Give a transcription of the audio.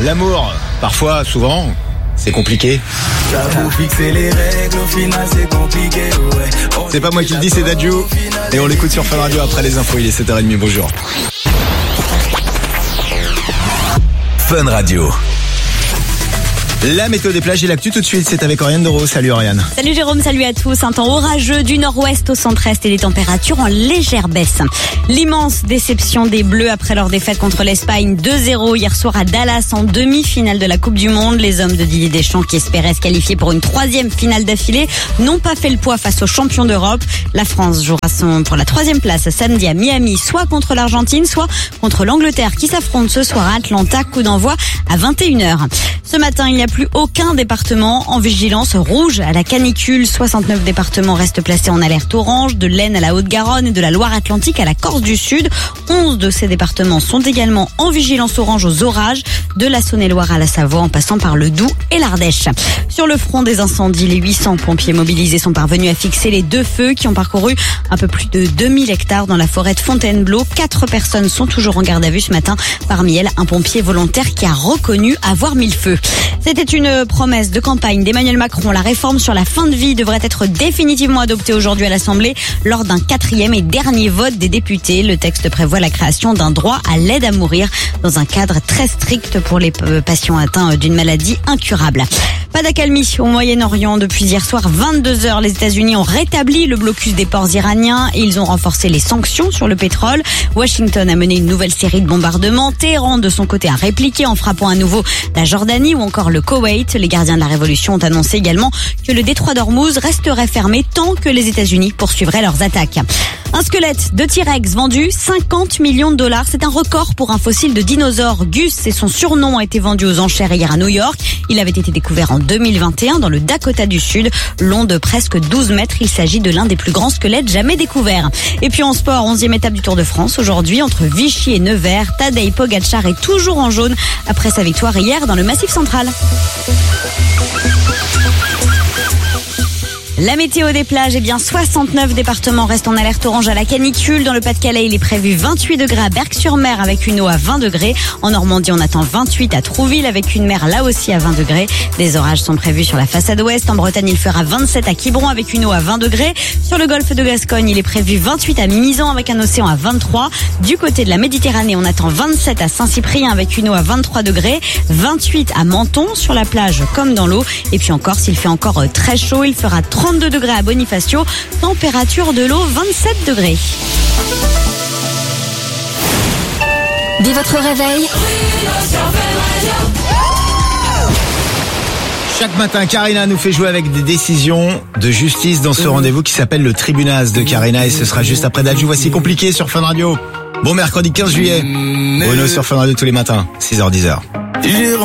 L'amour, parfois, souvent, c'est compliqué. C'est pas moi qui le dis, c'est Dadju. Et on l'écoute sur Fun Radio après les infos, il est 7h30, bonjour. Fun Radio. La météo des plages et l'actu tout de suite, c'est avec Oriane Doro. Salut Oriane. Salut Jérôme, salut à tous. Un temps orageux du nord-ouest au centre-est et des températures en légère baisse. L'immense déception des Bleus après leur défaite contre l'Espagne 2-0 hier soir à Dallas en demi-finale de la Coupe du Monde. Les hommes de Didier Deschamps qui espéraient se qualifier pour une 3e finale d'affilée n'ont pas fait le poids face aux champions d'Europe. La France jouera pour la 3e place samedi à Miami, soit contre l'Argentine, soit contre l'Angleterre qui s'affronte ce soir à Atlanta. Coup d'envoi à 21h. Ce matin, il n'y a plus aucun département en vigilance rouge à la canicule. 69 départements restent placés en alerte orange, de l'Aisne à la Haute-Garonne et de la Loire-Atlantique à la Corse du Sud. 11 de ces départements sont également en vigilance orange aux orages, de la Saône-et-Loire à la Savoie en passant par le Doubs et l'Ardèche. Sur le front des incendies, les 800 pompiers mobilisés sont parvenus à fixer les 2 feux qui ont parcouru un peu plus de 2000 hectares dans la forêt de Fontainebleau. 4 personnes sont toujours en garde à vue ce matin. Parmi elles, un pompier volontaire qui a reconnu avoir mis le feu. C'était une promesse de campagne d'Emmanuel Macron. La réforme sur la fin de vie devrait être définitivement adoptée aujourd'hui à l'Assemblée lors d'un 4e et dernier vote des députés. Le texte prévoit la création d'un droit à l'aide à mourir dans un cadre très strict pour les patients atteints d'une maladie incurable. Pas d'accalmie au Moyen-Orient. Depuis hier soir, 22h, les États-Unis ont rétabli le blocus des ports iraniens et ils ont renforcé les sanctions sur le pétrole. Washington a mené une nouvelle série de bombardements. Téhéran, de son côté, a répliqué en frappant à nouveau la Jordanie ou encore le Koweït. Les gardiens de la révolution ont annoncé également que le détroit d'Ormuz resterait fermé tant que les États-Unis poursuivraient leurs attaques. Un squelette de T-Rex vendu 50 millions de $. C'est un record pour un fossile de dinosaure. Gus et son surnom a été vendu aux enchères hier à New York. Il avait été découvert en 2021 dans le Dakota du Sud. Long de presque 12 mètres, il s'agit de l'un des plus grands squelettes jamais découverts. Et puis en sport, 11e étape du Tour de France. Aujourd'hui, entre Vichy et Nevers, Tadej Pogačar est toujours en jaune après sa victoire hier dans le Massif Central. La météo des plages, 69 départements restent en alerte orange à la canicule. Dans le Pas-de-Calais, il est prévu 28 degrés à Berck-sur-Mer avec une eau à 20 degrés. En Normandie, on attend 28 à Trouville avec une mer là aussi à 20 degrés. Des orages sont prévus sur la façade ouest. En Bretagne, il fera 27 à Quiberon avec une eau à 20 degrés. Sur le golfe de Gascogne, il est prévu 28 à Mimizan avec un océan à 23. Du côté de la Méditerranée, on attend 27 à Saint-Cyprien avec une eau à 23 degrés. 28 à Menton sur la plage comme dans l'eau. Et puis en Corse, il fait encore très chaud. Il fera 32 degrés à Bonifacio, température de l'eau 27 degrés. Dès votre réveil, Chaque matin, Karina nous fait jouer avec des décisions de justice dans ce rendez-vous qui s'appelle le Tribunaz de Karina et ce sera juste après Dadju. Voici Compliqué sur Fun Radio. Bon mercredi 15 juillet. Bruno sur Fun Radio tous les matins, 6h-10h.